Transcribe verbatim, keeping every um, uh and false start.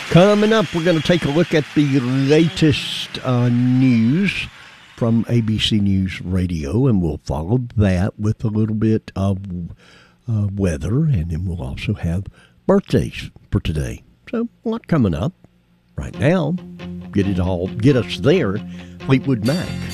Coming up, we're going to take a look at the latest uh, news from A B C News Radio, and we'll follow that with a little bit of uh, weather, and then we'll also have birthdays for today. So, a lot coming up. Right now, get it all, get us there, Fleetwood Mac.